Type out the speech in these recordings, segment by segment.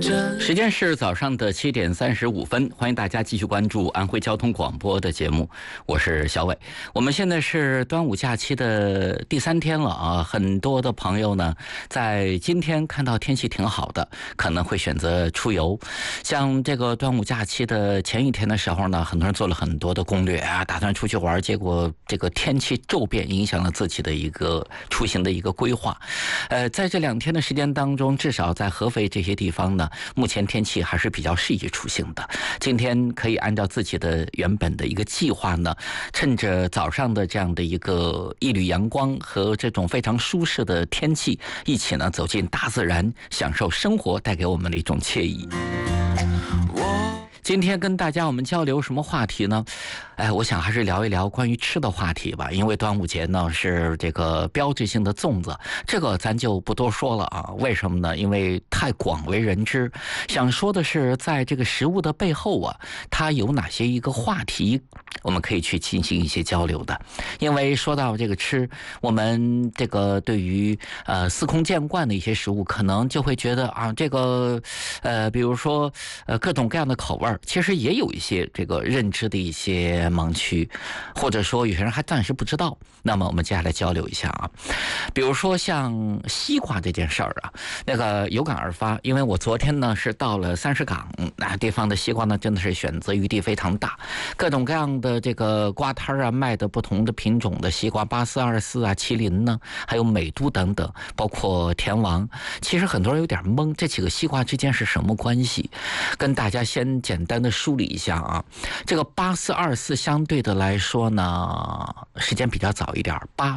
时间是早上的7点35分，欢迎大家继续关注安徽交通广播的节目，我是小伟。我们现在是端午假期的第3天了啊，很多的朋友呢，在今天看到天气挺好的，可能会选择出游。像这个端午假期的前一天的时候呢，很多人做了很多的攻略啊，打算出去玩，结果这个天气骤变，影响了自己的一个出行的一个规划。在这2天的时间当中，至少在合肥这些地方呢，目前天气还是比较适宜出行的。今天可以按照自己的原本的一个计划呢，趁着早上的这样的一个一缕阳光和这种非常舒适的天气，一起呢走进大自然，享受生活带给我们的一种惬意。今天跟大家我们交流什么话题呢？我想还是聊一聊关于吃的话题吧。因为端午节呢是这个标志性的粽子，这个咱就不多说了啊。为什么呢？因为太广为人知。想说的是，在这个食物的背后啊，它有哪些一个话题，我们可以去进行一些交流的。因为说到这个吃，我们这个对于司空见惯的一些食物，可能就会觉得啊，这个比如说各种各样的口味。其实也有一些这个认知的一些盲区，或者说有些人还暂时不知道。那么我们接下来交流一下啊，比如说像西瓜这件事儿啊，那个有感而发，因为我昨天呢是到了三石岗，那地方的西瓜呢真的是选择余地非常大，各种各样的这个瓜摊啊，卖的不同的品种的西瓜，8424啊，麒麟呢，还有美都等等，包括甜王。其实很多人有点懵，这几个西瓜之间是什么关系？跟大家先简单的梳理一下啊，这个8424相对的来说呢，时间比较早一点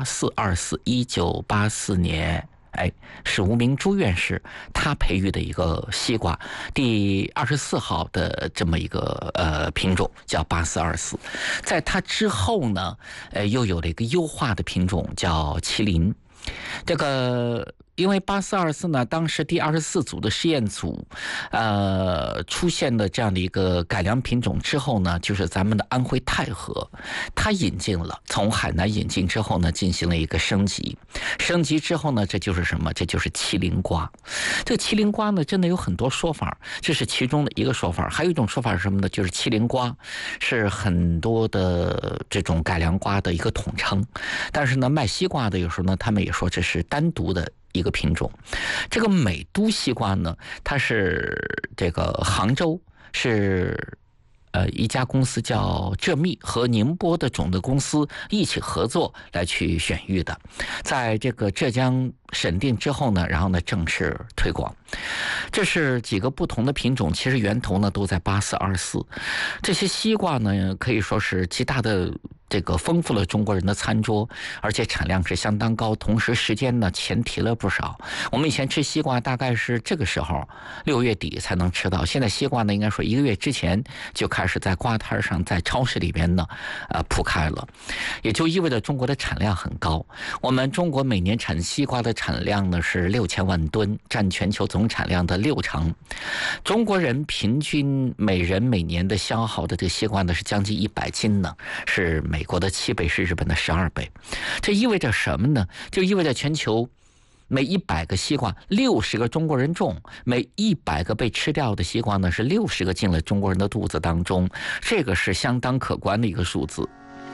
，8424，1984年，是吴明珠院士他培育的一个西瓜，第24号的这么一个品种叫8424。在它之后呢，又有了一个优化的品种叫麒麟。这个因为8424呢，当时第24组的试验组，出现了这样的一个改良品种之后呢，就是咱们的安徽太和，它引进了，从海南引进之后呢，进行了一个升级。升级之后呢，这就是什么？这就是麒麟瓜。这个麒麟瓜呢，真的有很多说法，这是其中的一个说法。还有一种说法是什么呢？就是麒麟瓜是很多的这种改良瓜的一个统称。但是呢，卖西瓜的有时候呢，他们也说这是单独的一个品种。这个美都西瓜呢，它是这个杭州是一家公司叫浙蜜和宁波的种子公司一起合作来去选育的，在这个浙江审定之后呢，然后呢正式推广。这是几个不同的品种，其实源头呢都在8424。这些西瓜呢可以说是极大的这个丰富了中国人的餐桌，而且产量是相当高，同时时间呢前提了不少。我们以前吃西瓜大概是这个时候6月底才能吃到，现在西瓜呢应该说1个月之前就开始在瓜摊上，在超市里边呢铺开了，也就意味着中国的产量很高。我们中国每年产西瓜的产量呢是6000万吨，占全球总产量的60%。中国人平均每人每年的消耗的这个西瓜呢是将近100斤呢，是美国的7倍，是日本的12倍。这意味着什么呢？就意味着全球每100个西瓜60个中国人种，每100个被吃掉的西瓜呢是60个进了中国人的肚子当中，这个是相当可观的一个数字。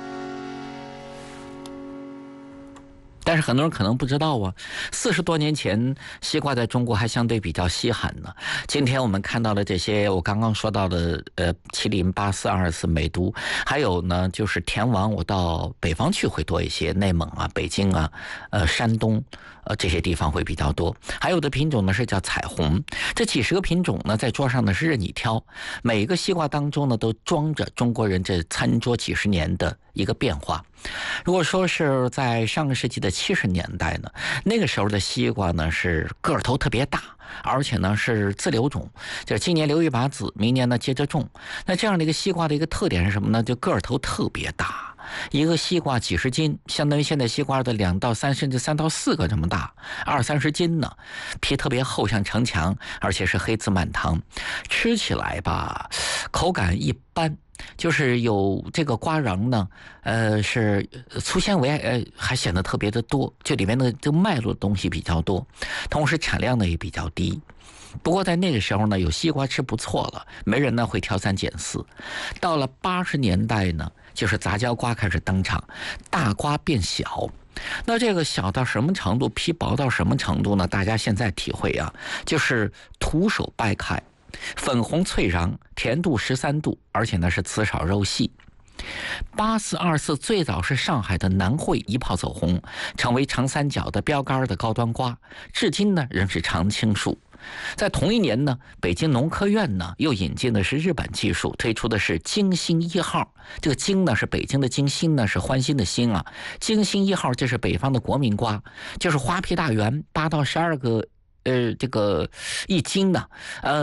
但是很多人可能不知道啊，40多年前西瓜在中国还相对比较稀罕呢。今天我们看到的这些我刚刚说到的麒麟、8424、美都，还有呢就是甜王，我到北方去会多一些，内蒙啊、北京啊、山东这些地方会比较多。还有的品种呢是叫彩虹。这几十个品种呢在桌上呢是任你挑，每一个西瓜当中呢都装着中国人这餐桌几十年的一个变化。如果说是在上个世纪的70年代呢，那个时候的西瓜呢是个头特别大，而且呢是自留种，就是今年留一把籽，明年呢接着种。那这样的一个西瓜的一个特点是什么呢？就个头特别大，一个西瓜几十斤，相当于现在西瓜的2到3甚至3到4个这么大，20-30斤呢，皮特别厚像城墙，而且是黑字满堂，吃起来吧口感一般，就是有这个瓜瓤呢，是粗纤维，还显得特别的多，就里面的这个脉络的东西比较多，同时产量呢也比较低。 不过在那个时候呢，有西瓜吃不错了，没人呢会挑三拣四。到了80年代呢，就是杂交瓜开始登场，大瓜变小。那这个小到什么程度，皮薄到什么程度呢？大家现在体会啊，就是徒手掰开，粉红脆瓤，甜度13度，而且呢是刺少肉细。8424最早是上海的南汇一炮走红，成为长三角的标杆的高端瓜，至今呢仍是常青树。在同一年呢，北京农科院呢又引进的是日本技术，推出的是京星1号。这个京呢是北京的京，星呢是欢欣的欣啊。京星1号这是北方的国民瓜，就是花皮大圆，8到12个这个1斤呢，